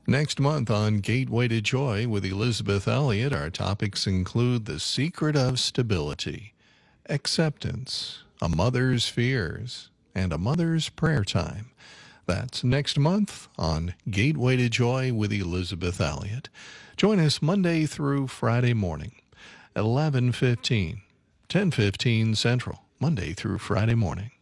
Next month on Gateway to Joy with Elizabeth Elliot, our topics include the secret of stability, acceptance, a mother's fears, and a mother's prayer time. That's next month on Gateway to Joy with Elizabeth Elliot. Join us Monday through Friday morning, 11:15, 10:15 Central, Monday through Friday morning.